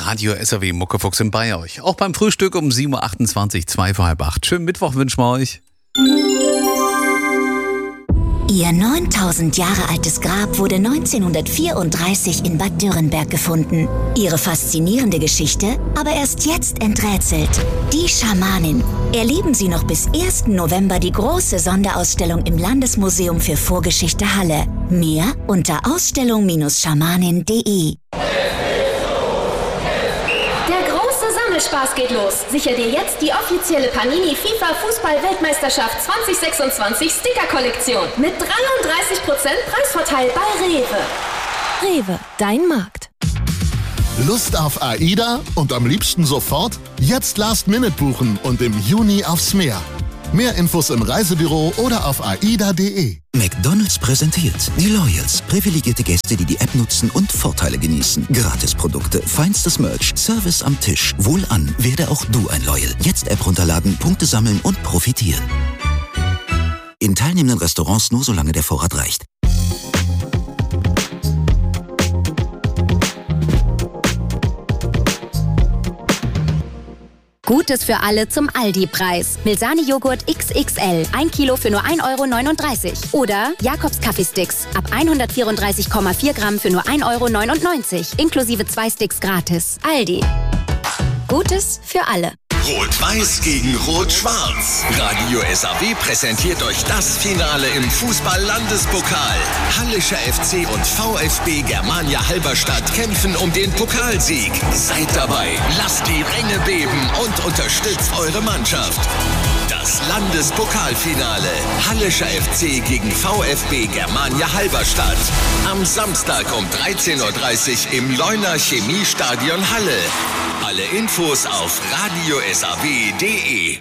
Radio SAW Muckefuchs bei euch. Auch beim Frühstück um 7.28 Uhr, 2 vor halb 8. Schönen Mittwoch wünschen wir euch. Ihr 9000 Jahre altes Grab wurde 1934 in Bad Dürrenberg gefunden. Ihre faszinierende Geschichte aber erst jetzt enträtselt. Die Schamanin. Erleben Sie noch bis 1. November die große Sonderausstellung im Landesmuseum für Vorgeschichte Halle. Mehr unter ausstellung-schamanin.de. Spaß geht los. Sicher dir jetzt die offizielle Panini FIFA Fußball-Weltmeisterschaft 2026 Sticker-Kollektion mit 33% Preisvorteil bei Rewe. Rewe, dein Markt. Lust auf AIDA und am liebsten sofort? Jetzt Last-Minute buchen und im Juni aufs Meer. Mehr Infos im Reisebüro oder auf aida.de. McDonald's präsentiert die Loyals. Privilegierte Gäste, die die App nutzen und Vorteile genießen. Gratisprodukte, feinstes Merch, Service am Tisch. Wohlan, werde auch du ein Loyal. Jetzt App runterladen, Punkte sammeln und profitieren. In teilnehmenden Restaurants nur solange der Vorrat reicht. Gutes für alle zum Aldi-Preis. Milsani-Joghurt XXL, 1 Kilo für nur 1,39 €. Oder Jakobs Kaffeesticks, ab 134,4 Gramm für nur 1,99 €. Inklusive 2 Sticks gratis. Aldi. Gutes für alle. Rot-Weiß gegen Rot-Schwarz. Radio SAW präsentiert euch das Finale im Fußball-Landespokal. Hallischer FC und VfB Germania Halberstadt kämpfen um den Pokalsieg. Seid dabei, lasst die Ränge beben und unterstützt eure Mannschaft. Das Landespokalfinale. Hallischer FC gegen VfB Germania Halberstadt. Am Samstag um 13:30 Uhr im Leuner Chemiestadion Halle. Alle Infos auf radiosaw.de.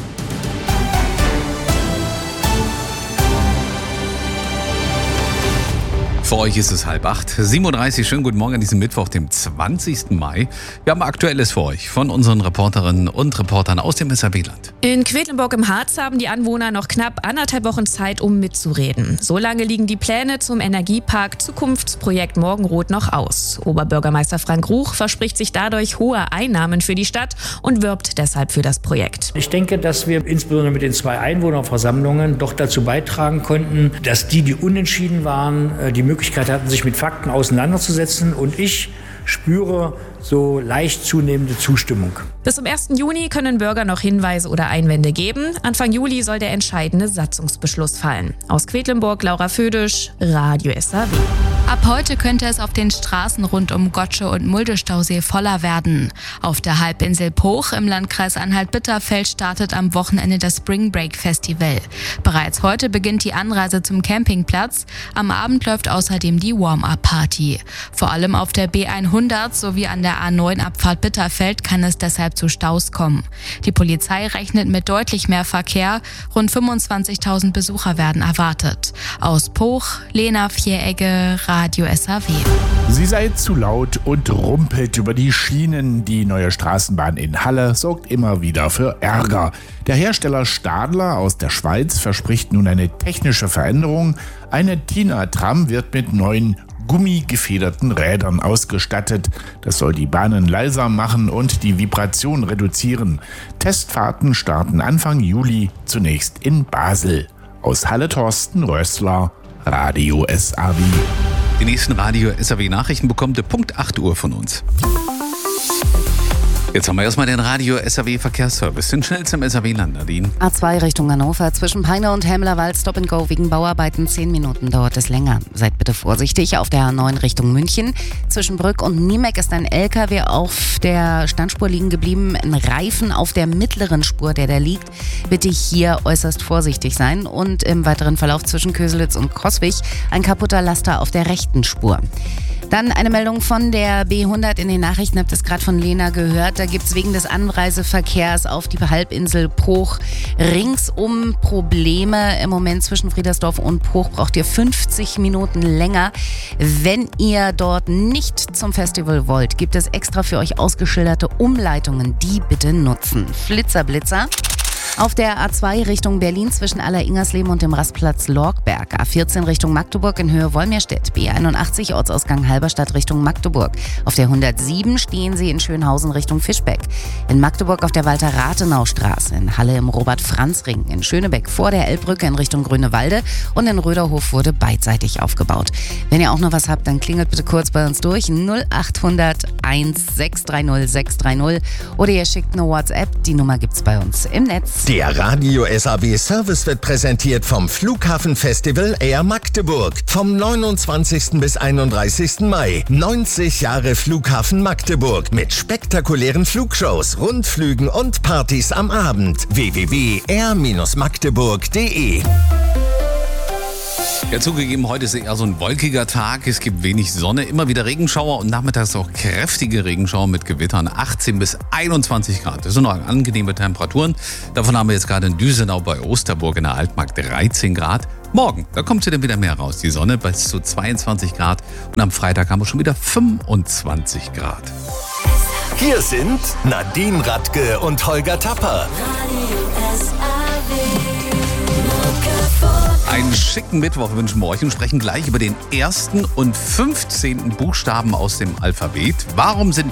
Für euch ist es 7:30. 7:30 Uhr, schönen guten Morgen an diesem Mittwoch, dem 20. Mai. Wir haben Aktuelles für euch von unseren Reporterinnen und Reportern aus dem SAW-Land. In Quedlinburg im Harz haben die Anwohner noch knapp 1,5 Wochen Zeit, um mitzureden. So lange liegen die Pläne zum Energiepark Zukunftsprojekt Morgenrot noch aus. Oberbürgermeister Frank Ruch verspricht sich dadurch hohe Einnahmen für die Stadt und wirbt deshalb für das Projekt. Ich denke, dass wir insbesondere mit den 2 Einwohnerversammlungen doch dazu beitragen konnten, dass die unentschieden waren, die Möglichkeit hatten, sich mit Fakten auseinanderzusetzen, und ich spüre so leicht zunehmende Zustimmung. Bis zum 1. Juni können Bürger noch Hinweise oder Einwände geben. Anfang Juli soll der entscheidende Satzungsbeschluss fallen. Aus Quedlinburg, Laura Födisch, Radio SAW. Ab heute könnte es auf den Straßen rund um Gottsche und Mulde-Stausee voller werden. Auf der Halbinsel Poch im Landkreis Anhalt-Bitterfeld startet am Wochenende das Spring Break Festival. Bereits heute beginnt die Anreise zum Campingplatz. Am Abend läuft außerdem die Warm-Up-Party. Vor allem auf der B100 sowie an der A9-Abfahrt Bitterfeld kann es deshalb zu Staus kommen. Die Polizei rechnet mit deutlich mehr Verkehr. Rund 25.000 Besucher werden erwartet. Aus Poch, Lena Vieregge, Radio SAW. Sie sei zu laut und rumpelt über die Schienen. Die neue Straßenbahn in Halle sorgt immer wieder für Ärger. Der Hersteller Stadler aus der Schweiz verspricht nun eine technische Veränderung. Eine Tina-Tram wird mit neuen gummigefederten Rädern ausgestattet. Das soll die Bahnen leiser machen und die Vibration reduzieren. Testfahrten starten Anfang Juli, zunächst in Basel. Aus Halle Thorsten Rössler, Radio SAW. Die nächsten Radio SAW-Nachrichten bekommt ihr Punkt 8 Uhr von uns. Jetzt haben wir erstmal den Radio SAW-Verkehrsservice. Den schnellsten im SAW-Land, Nadine. A2 Richtung Hannover. Zwischen Peine und Hemlerwald Stop and Go wegen Bauarbeiten. 10 Minuten dauert es länger. Seid bitte vorsichtig auf der A9 Richtung München. Zwischen Brück und Niemek ist ein LKW auf der Standspur liegen geblieben. Ein Reifen auf der mittleren Spur, der da liegt. Bitte hier äußerst vorsichtig sein. Und im weiteren Verlauf zwischen Köselitz und Coswig ein kaputter Laster auf der rechten Spur. Dann eine Meldung von der B100 in den Nachrichten, habt ihr es gerade von Lena gehört. Da gibt es wegen des Anreiseverkehrs auf die Halbinsel Poch ringsum Probleme. Im Moment zwischen Friedersdorf und Poch braucht ihr 50 Minuten länger. Wenn ihr dort nicht zum Festival wollt, gibt es extra für euch ausgeschilderte Umleitungen. Die bitte nutzen. Flitzer, Blitzer. Auf der A2 Richtung Berlin zwischen Aller-Ingersleben und dem Rastplatz Lorgberg Berg, A14 Richtung Magdeburg in Höhe Wolmirstedt, B81 Ortsausgang Halberstadt Richtung Magdeburg. Auf der 107 stehen Sie in Schönhausen Richtung Fischbeck. In Magdeburg auf der Walter-Rathenau-Straße, in Halle im Robert-Franz-Ring, in Schönebeck vor der Elbbrücke in Richtung Grünewalde und in Röderhof wurde beidseitig aufgebaut. Wenn ihr auch noch was habt, dann klingelt bitte kurz bei uns durch 0800 1630 630 oder ihr schickt eine WhatsApp, die Nummer gibt's bei uns im Netz. Der Radio SAW Service wird präsentiert vom Flughafenfestival Air Magdeburg. Vom 29. bis 31. Mai. 90 Jahre Flughafen Magdeburg mit spektakulären Flugshows, Rundflügen und Partys am Abend. www.air-magdeburg.de. Ja, zugegeben, heute ist eher so ein wolkiger Tag. Es gibt wenig Sonne, immer wieder Regenschauer und nachmittags auch kräftige Regenschauer mit Gewittern. 18 bis 21 Grad. Das sind noch angenehme Temperaturen. Davon haben wir jetzt gerade in Düsenau bei Osterburg in der Altmark 13 Grad. Morgen, da kommt sie dann wieder mehr raus. Die Sonne bis zu 22 Grad. Und am Freitag haben wir schon wieder 25 Grad. Hier sind Nadine Radke und Holger Tapper. Einen schicken Mittwoch wünschen wir euch und sprechen gleich über den ersten und 15. Buchstaben aus dem Alphabet. Warum sind